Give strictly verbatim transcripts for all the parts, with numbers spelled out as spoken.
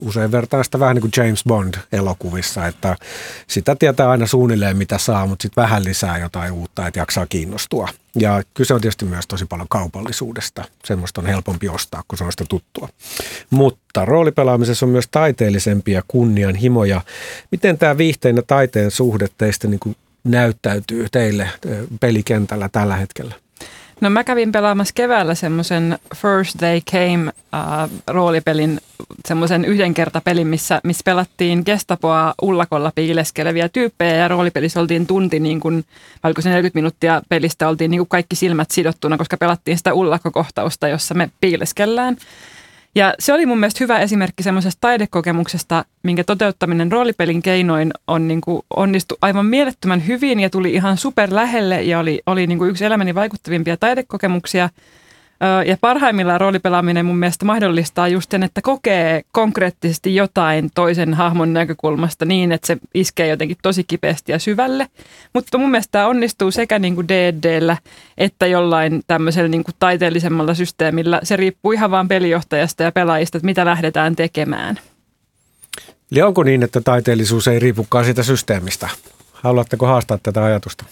usein vertaan sitä vähän niin kuin James Bond-elokuvissa, että sitä tietää aina suunnilleen mitä saa, mutta sitten vähän lisää jotain uutta, että jaksaa kiinnostua. Ja kyse on tietysti myös tosi paljon kaupallisuudesta. Semmoista on helpompi ostaa, kun se on sitä tuttua. Mutta roolipelaamisessa on myös taiteellisempia kunnianhimoja. Miten tämä viihteen ja taiteen suhde teistä niin kuin näyttäytyy teille pelikentällä tällä hetkellä? No mä kävin pelaamassa keväällä semmoisen First They Came äh, roolipelin, semmoisen yhdenkertapelin, missä, missä pelattiin Gestapoa ullakolla piileskeleviä tyyppejä ja roolipelissä oltiin tunti, niin kuin, vaikka se neljäkymmentä minuuttia pelistä oltiin niin kuin kaikki silmät sidottuna, koska pelattiin sitä ullakkokohtausta, jossa me piileskellään. Ja se oli mun mielestä hyvä esimerkki semmoisesta taidekokemuksesta, minkä toteuttaminen roolipelin keinoin on niin kuin onnistu aivan mielettömän hyvin ja tuli ihan super lähelle ja oli, oli niin kuin yksi elämäni vaikuttavimpia taidekokemuksia. Ja parhaimmillaan roolipelaaminen mun mielestä mahdollistaa just sen, että kokee konkreettisesti jotain toisen hahmon näkökulmasta niin, että se iskee jotenkin tosi kipeästi ja syvälle. Mutta mun mielestä tämä onnistuu sekä niin kuin D and D:llä että jollain tämmöisellä niin kuin taiteellisemmalla systeemillä. Se riippuu ihan vaan pelijohtajasta ja pelaajista, että mitä lähdetään tekemään. Eli onko niin, että taiteellisuus ei riipukaan siitä systeemistä? Haluatteko haastaa tätä ajatusta?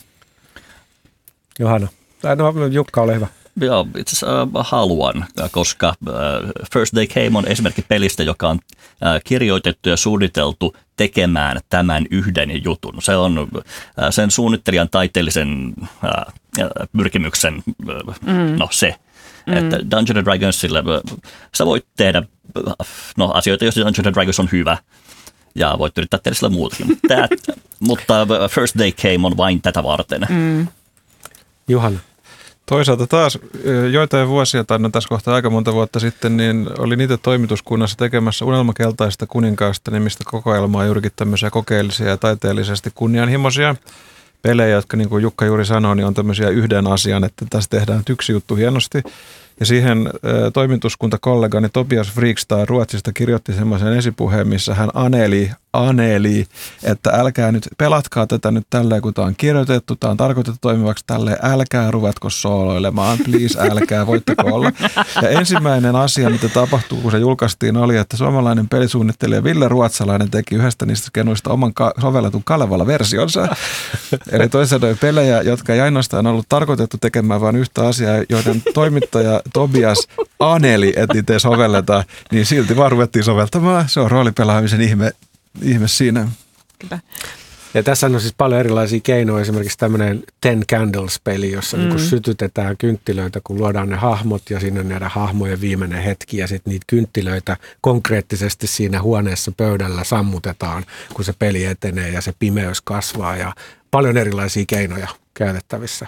Johanna. No, Jukka, ole hyvä. Joo, itse asiassa äh, haluan, koska äh, First They Came on esimerkki pelistä, joka on äh, kirjoitettu ja suunniteltu tekemään tämän yhden jutun. Se on äh, sen suunnittelijan taiteellisen äh, pyrkimyksen, äh, mm. no se, mm. että Dungeons and Dragonsilla äh, sä voit tehdä äh, no, asioita, jos Dungeons and Dragons on hyvä, ja voit yrittää tehdä sillä muutakin. Tät, mutta äh, First They Came on vain tätä varten. Mm. Johanna. Toisaalta taas joitain vuosia, tai no tässä kohtaa aika monta vuotta sitten, niin oli niitä toimituskunnassa tekemässä Unelmakeltaisesta kuninkaasta nimistä kokoelmaa juurikin tämmöisiä kokeellisia ja taiteellisesti kunnianhimoisia pelejä, jotka niin kuin Jukka juuri sanoi, niin on tämmöisiä yhden asian, että tässä tehdään yksi juttu hienosti. Ja siihen ä, toimituskuntakollegani Tobias Freekstar Ruotsista kirjoitti semmoisen esipuheen, missä hän aneli, aneli, että älkää nyt, pelatkaa tätä nyt tälleen, kun tämä on kirjoitettu, tämä on tarkoitettu toimivaksi tälleen, älkää ruvetko sooloilemaan, please, älkää, voitteko olla. Ja ensimmäinen asia, mitä tapahtuu, kun se julkaistiin, oli, että suomalainen pelisuunnittelija Ville Ruotsalainen teki yhdestä niistä kenuista oman ka- sovelletun Kalevala-versionsa. Eli toisaalta pelejä, jotka ei ainoastaan ollut tarkoitettu tekemään vain yhtä asiaa, joiden toimittaja Tobias aneli, että niitä ei sovelleta, niin silti vaan ruvettiin soveltamaan. Se on roolipelaamisen ihme, ihme siinä. Kyllä. Ja tässä on siis paljon erilaisia keinoja, esimerkiksi tämmöinen Ten Candles-peli, jossa mm. niin sytytetään kynttilöitä, kun luodaan ne hahmot ja siinä on näiden hahmojen viimeinen hetki ja sitten niitä kynttilöitä konkreettisesti siinä huoneessa pöydällä sammutetaan, kun se peli etenee ja se pimeys kasvaa ja paljon erilaisia keinoja käytettävissä.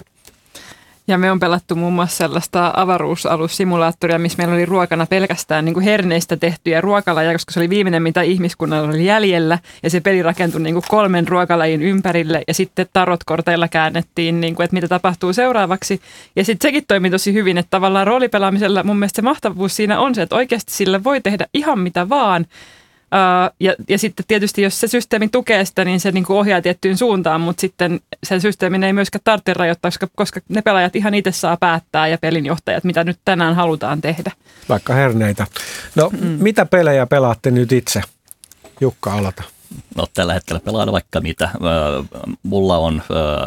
Ja me on pelattu muun muassa sellaista avaruusalussimulaattoria, missä meillä oli ruokana pelkästään niin kuin herneistä tehtyjä ruokalajeja, koska se oli viimeinen, mitä ihmiskunnalla oli jäljellä. Ja se peli rakentui niin kuin kolmen ruokalajin ympärille ja sitten tarotkorteilla käännettiin, niin kuin, että mitä tapahtuu seuraavaksi. Ja sitten sekin toimi tosi hyvin, että tavallaan roolipelaamisella mun mielestä se mahtavuus siinä on se, että oikeasti sillä voi tehdä ihan mitä vaan. Uh, ja, ja sitten tietysti, jos se systeemi tukee sitä, niin se niin kuin ohjaa tiettyyn suuntaan, mutta sitten sen systeemin ei myöskään tarvitse rajoittaa, koska, koska ne pelaajat ihan itse saa päättää ja pelinjohtajat, mitä nyt tänään halutaan tehdä. Vaikka herneitä. No, mm. mitä pelejä pelaatte nyt itse? Jukka, aloita. No, tällä hetkellä pelaan vaikka mitä. Mulla on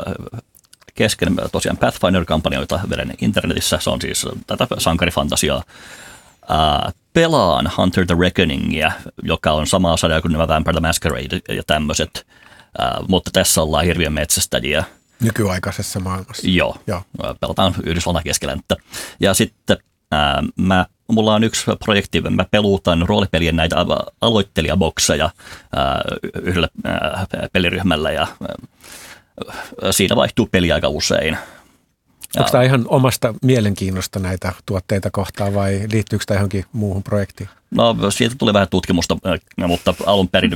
kesken tosiaan Pathfinder-kampanja, jota vedän internetissä. Se on siis tätä sankarifantasiaa. Uh, pelaan Hunter the Reckoningia, joka on samaa sarjaa kuin nämä Vampire the Masquerade ja tämmöiset, uh, mutta tässä ollaan hirviön metsästäjiä. Nykyaikaisessa maailmassa. Joo, Joo. Pelataan Yhdysvaltain keskelenttä. Ja sitten uh, mä, mulla on yksi projekti, mä peluutan roolipelien näitä aloittelijabokseja uh, yhdellä uh, peliryhmällä ja uh, siinä vaihtuu peli aika usein. Onko tämä ihan omasta mielenkiinnosta näitä tuotteita kohtaan vai liittyykö tämä johonkin muuhun projektiin? No, siitä tuli vähän tutkimusta, mutta alun perin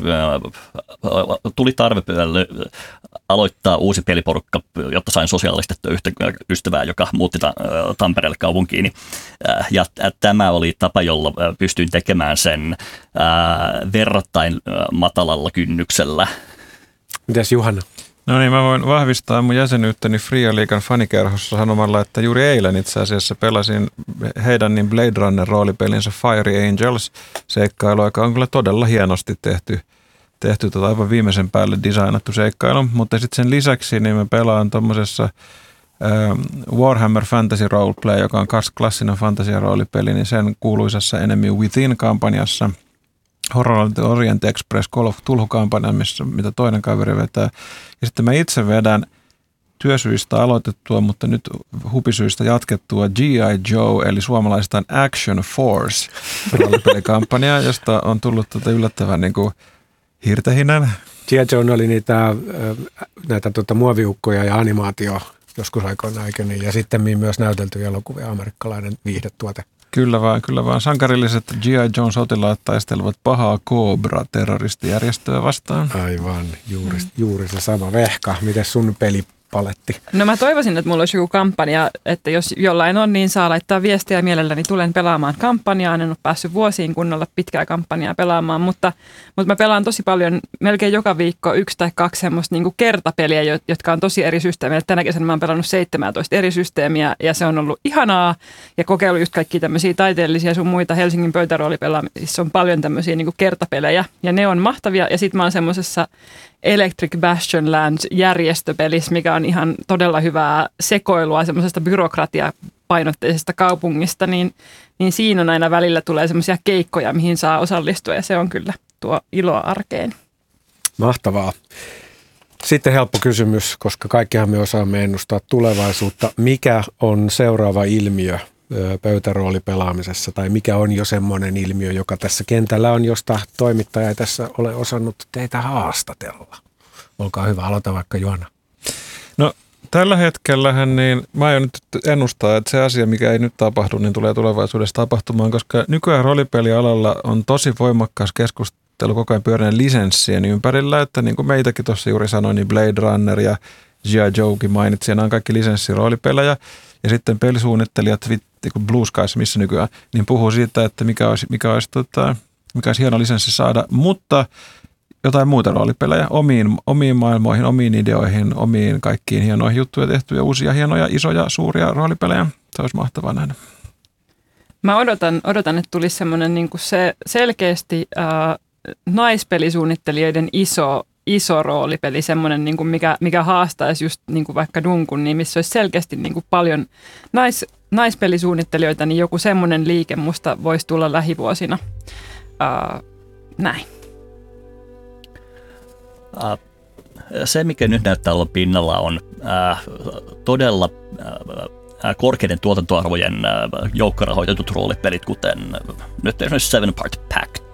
tuli tarve aloittaa uusi peliporukka, jotta sain sosiaalistettua yhtä ystävää, joka muutti Tampereelle kaupunkiin. Ja tämä oli tapa, jolla pystyin tekemään sen verrattain matalalla kynnyksellä. Mitäs Juhanna? No niin, mä voin vahvistaa mun jäsenyyttäni Fria Liigan fanikerhossa sanomalla, että juuri eilen itse asiassa pelasin heidän niin Blade Runner roolipelinsä Fiery Angels seikkailu, joka on kyllä todella hienosti tehty, tehty tota aivan viimeisen päälle designattu seikkailu, mutta sitten sen lisäksi niin mä pelaan tommosessa Warhammer Fantasy Roleplay, joka on klassinen fantasia-roolipeli, niin sen kuuluisassa Enemy Within-kampanjassa, Horror Orient Express Call of Cthulhu-kampanja, missä mitä toinen kaveri vetää. Ja sitten mä itse vedän työsyistä aloitettua, mutta nyt hupisyistä jatkettua G I. Joe, eli suomalaistaan Action Force roolipelikampanjaa, josta on tullut tuota yllättävän niin kuin hirtehinen. G I. Joe oli niitä näitä tuota, muoviukkoja ja animaatio joskus aikoina, eikö niin? Ja sitten myös näytelty elokuvia, amerikkalainen viihdetuote. Kyllä vaan, kyllä vaan. Sankarilliset G I. Joen sotilaat taistelevat pahaa Cobra-terroristijärjestöä vastaan. Aivan, juuri, juuri se sama vehka. Miten sun pelipaletti? No mä toivoisin, että mulla olisi joku kampanja, että jos jollain on, niin saa laittaa viestiä mielelläni. Tulen pelaamaan kampanjaa. En ole päässyt vuosiin kunnolla pitkää kampanjaa pelaamaan, mutta, mutta mä pelaan tosi paljon, melkein joka viikko yksi tai kaksi semmoista niin kuin kertapeliä, jotka on tosi eri systeemejä. Tänä kesänä mä oon pelannut seitsemäntoista eri systeemiä ja se on ollut ihanaa ja kokeillut just kaikkia tämmöisiä taiteellisia sun muita. Helsingin pöytäroolipelaamisissa on paljon tämmöisiä niin kuin kertapelejä ja ne on mahtavia ja sit mä oon semmoisessa Electric Bastion Lands-järjestöpelissä, mikä on ihan todella hyvää sekoilua semmoisesta byrokratiapainotteisesta kaupungista, niin, niin siinä on aina välillä tulee semmoisia keikkoja, mihin saa osallistua ja se on kyllä tuo iloa arkeen. Mahtavaa. Sitten helppo kysymys, koska kaikkihan me osaamme ennustaa tulevaisuutta. Mikä on seuraava ilmiö pöytäroolipelaamisessa tai mikä on jo semmoinen ilmiö, joka tässä kentällä on, josta toimittaja ei tässä ole osannut teitä haastatella? Olkaa hyvä, aloita vaikka Johanna. No tällä hetkellähän niin mä aion nyt ennustaa, että se asia, mikä ei nyt tapahdu, niin tulee tulevaisuudessa tapahtumaan, koska nykyään roolipelialalla on tosi voimakkaas keskustelu koko ajan pyöräneen lisenssien ympärillä, että niin kuin meitäkin tuossa juuri sanoin, niin Blade Runner ja G I. Joekin mainitsi, nämä on kaikki lisenssiroolipelejä. Ja sitten pelisuunnittelijat Blue Skies, missä nykyään, niin puhuu siitä, että mikä olisi, mikä olisi, tota, mikä olisi hieno lisenssi saada, mutta jotain muita roolipelejä omiin, omiin maailmoihin, omiin ideoihin, omiin kaikkiin hienoihin juttuja tehtyjä, uusia hienoja, isoja, suuria roolipelejä. Se olisi mahtavaa nähdä. Mä odotan, odotan että tulisi semmoinen niin kuin se selkeästi äh, naispelisuunnittelijoiden iso iso roolipeli, semmoinen, niin kuin mikä, mikä haastaisi just niin kuin vaikka Dunkun, niin missä olisi selkeästi niin kuin paljon nais, naispelisuunnittelijoita, niin joku semmoinen liike musta voisi tulla lähivuosina. Uh, näin. Uh, se, mikä nyt näyttää olla pinnalla, on uh, todella uh, korkeiden tuotantoarvojen uh, joukkorahoitetut roolipelit, kuten uh, nyt esimerkiksi Seven Part Pact.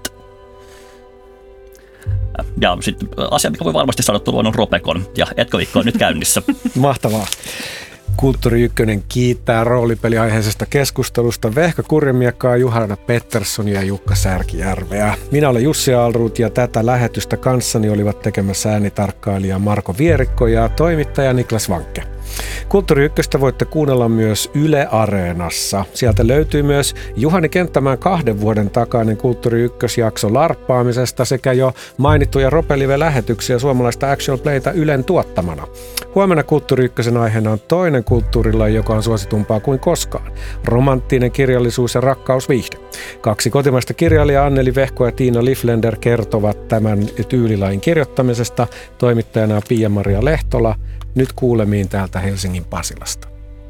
Ja sitten asia, mikä voi varmasti sanottua, on Ropekon, ja Etkoviikko on nyt käynnissä. Mahtavaa. Kulttuuri Ykkönen kiittää roolipeliaiheisesta keskustelusta Vehka Kurjamiekkaa, Juhana Petterssonia ja Jukka Särkijärveä. Minä olen Jussi Alruut ja tätä lähetystä kanssani olivat tekemässä äänitarkkailija Marko Vierikko ja toimittaja Niklas Vankke. Kulttuuri Ykköstä voitte kuunnella myös Yle Areenassa. Sieltä löytyy myös Juhani Kenttämään kahden vuoden takainen Kulttuuri Ykkösjakso larppaamisesta sekä jo mainittuja Ropelive-lähetyksiä suomalaista Actual Playta Ylen tuottamana. Huomenna Kulttuuri Ykkösen aiheena on toinen kulttuurilaji, joka on suositumpaa kuin koskaan. Romanttinen kirjallisuus ja rakkausviihde. Kaksi kotimaista kirjailijaa Anneli Vehko ja Tiina Liflender kertovat tämän tyylilajin kirjoittamisesta. Toimittajana Pia-Maria Lehtola. Nyt kuulemiin täältä Helsingin Pasilasta.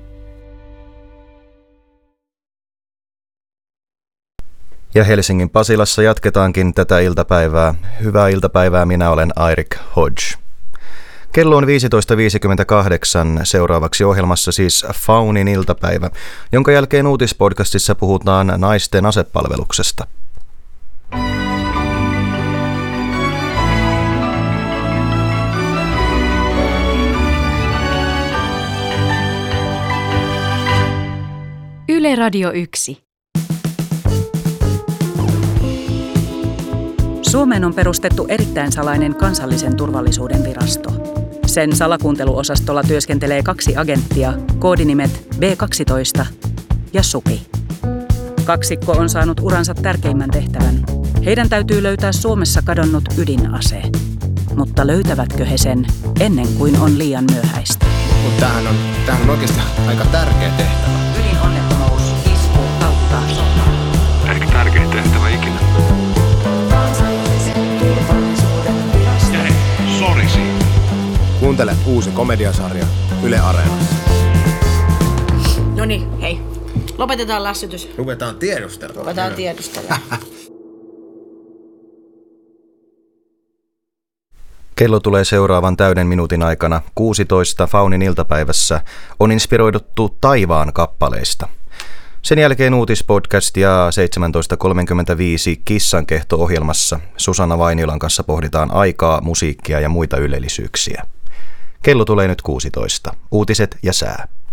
Ja Helsingin Pasilassa jatketaankin tätä iltapäivää. Hyvää iltapäivää, minä olen Airik Hodge. Kello on viisitoista viisikymmentäkahdeksan, seuraavaksi ohjelmassa siis Faunin iltapäivä, jonka jälkeen uutispodcastissa puhutaan naisten asepalveluksesta. Yle Radio yksi. Suomeen on perustettu erittäin salainen kansallisen turvallisuuden virasto. Sen salakuunteluosastolla työskentelee kaksi agenttia, koodinimet B kaksitoista ja Supi. Kaksikko on saanut uransa tärkeimmän tehtävän. Heidän täytyy löytää Suomessa kadonnut ydinase. mutta löytävätkö he sen ennen kuin on liian myöhäistä? Mutta tämähän on, tämähän on oikeasti aika tärkeä tehtävä. Ydinonnettomuus, isku, kautta, sota. Ehkä tärkein tehtävä ikinä. Kansallisen turvallisuuden virasto. Sorisi. Kuuntele uusi komediasarja Yle Areenassa. Noniin, hei. Lopetetaan lässytys. Ruvetaan tiedustella. Ruvetaan tiedustella. Kello tulee seuraavan täyden minuutin aikana. kuusitoista Faunin iltapäivässä on inspiroiduttu Taivaan kappaleista. Sen jälkeen uutispodcast ja seitsemäntoista kolmekymmentäviisi Kissankehto-ohjelmassa Susanna Vainilan kanssa pohditaan aikaa, musiikkia ja muita ylellisyyksiä. Kello tulee nyt kuusitoista. Uutiset ja sää.